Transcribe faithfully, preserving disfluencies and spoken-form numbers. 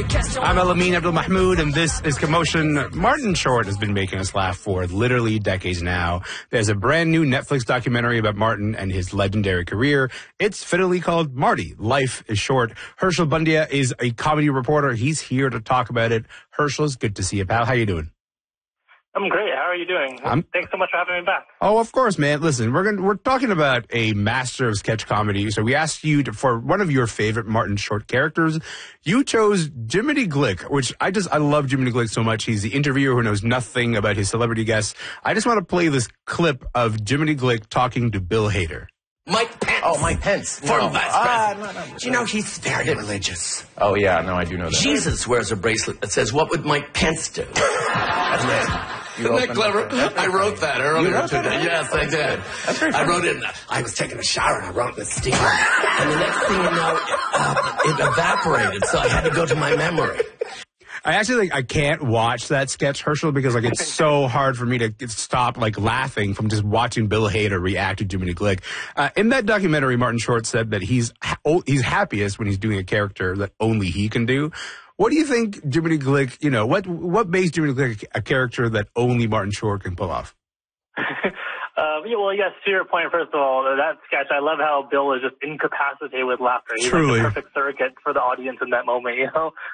I'm Elamin Abdul Mahmoud, and this is Commotion. Martin Short has been making us laugh for literally decades now. There's a brand new Netflix documentary about Martin and his legendary career. It's fittingly called Marty, Life is Short. Herschel Bundia is a comedy reporter. He's here to talk about it. Herschel, it's good to see you, pal. How you doing? I'm great. How are you doing? I'm, Thanks so much for having me back. Oh, of course, man. Listen, we're gonna, we're talking about a master of sketch comedy. So we asked you to, for one of your favorite Martin Short characters. You chose Jiminy Glick, which I just, I love Jiminy Glick so much. He's the interviewer who knows nothing about his celebrity guests. I just want to play this clip of Jiminy Glick talking to Bill Hader. Mike Pence. Oh, Mike Pence. Former no. vice president. Uh, no, no, no. You know, he's very religious. Oh, yeah, no, I do know that. Jesus wears a bracelet that says, "What would Mike Pence do?" That's right. Isn't that clever? I wrote that earlier wrote today. That? Yes, I did. That's very I funny. wrote it. In, I was taking a shower and I wrote it in the steamer. And the next thing you know, it, uh, it evaporated, so I had to go to my memory. I actually like I can't watch that sketch, Herschel, because like it's so hard for me to stop like laughing from just watching Bill Hader react to Jiminy Glick. Uh, in that documentary, Martin Short said that he's ha- he's happiest when he's doing a character that only he can do. What do you think Jiminy Glick? You know, what what makes Jiminy Glick a character that only Martin Short can pull off? Uh, yeah, well, yes, to your point, first of all, that sketch, I love how Bill is just incapacitated with laughter. He's Truly. like the perfect surrogate for the audience in that moment, you know?